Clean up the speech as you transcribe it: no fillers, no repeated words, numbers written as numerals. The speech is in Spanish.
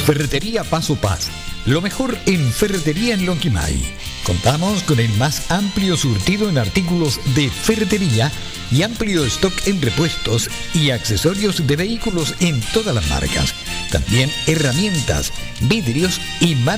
Ferretería Paso Paz, lo mejor en ferretería en Lonquimay. Contamos con el más amplio surtido en artículos de ferretería y amplio stock en repuestos y accesorios de vehículos en todas las marcas. También herramientas, vidrios y